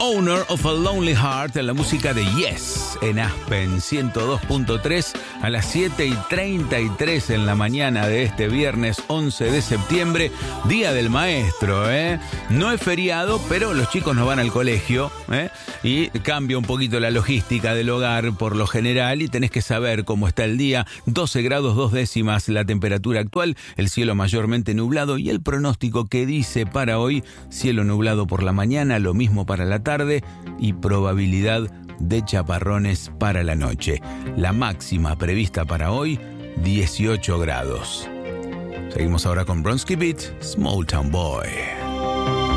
Owner of a Lonely Heart, en la música de Yes, en Aspen 102.3 a las 7:33 en la mañana de este viernes 11 de septiembre, Día del Maestro, ¿eh? No es feriado, pero los chicos no van al colegio, ¿eh? Y cambia un poquito la logística del hogar por lo general y tenés que saber cómo está el día. 12 grados 2 décimas la temperatura actual, el cielo mayormente nublado y el pronóstico que dice para hoy: cielo nublado por la mañana, lo mismo para la tarde y probabilidad de chaparrones para la noche. La máxima prevista para hoy, 18 grados. Seguimos ahora con Bronski Beat, Small Town Boy.